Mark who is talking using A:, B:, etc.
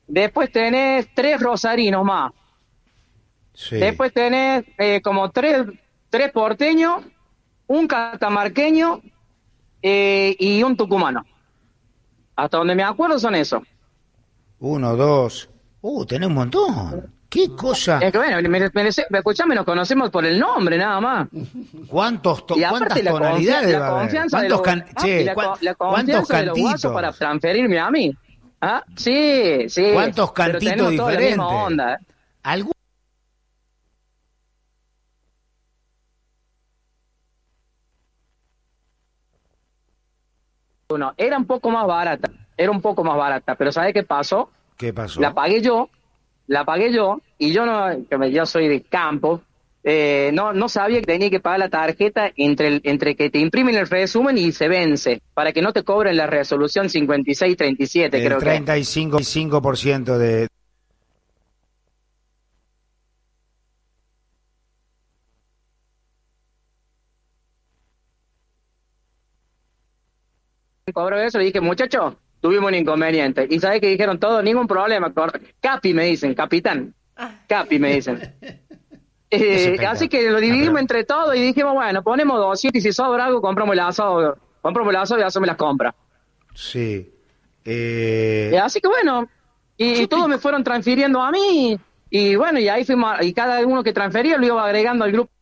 A: Después tenés 3 rosarinos más.
B: Sí.
A: Después tenés como tres porteños, un catamarqueño y un tucumano. Hasta donde me acuerdo son esos.
B: Uno, dos. Tenés un montón. ¿Qué cosa?
A: Es que bueno, escuchame, nos conocemos por el nombre nada más.
B: ¿Cuántas
A: Y aparte
B: tonalidades
A: la
B: va a haber?
A: confianza de
B: ¿Cuántos
A: la
B: cuántos
A: confianza de los guasos
B: cantitos?
A: para transferirme a mí. ¿Ah? Sí, sí.
B: ¿Cuántos
A: Pero
B: cantitos
A: tenemos toda la misma
B: diferentes?
A: onda, ¿eh?
B: ¿Algún?
A: Bueno, era un poco más barata, pero ¿sabes qué pasó?
B: ¿Qué pasó?
A: La pagué yo, y yo no, yo soy de campo, no sabía que tenía que pagar la tarjeta entre que te imprimen el resumen y se vence, para que no te cobren la resolución 5637, creo
B: El
A: que.
B: 35% de...
A: Cobró eso, le dije, muchacho, tuvimos un inconveniente. ¿Y sabes qué dijeron todos? Ningún problema. Capi me dicen, capitán. Capi me dicen. Así que lo dividimos entre todos y dijimos, bueno, ponemos 200 y si sobra algo, compramos el asado y hacemos las compras.
B: Sí.
A: Así que bueno, y todos me fueron transfiriendo a mí y bueno, y ahí fuimos, y cada uno que transfería lo iba agregando al grupo.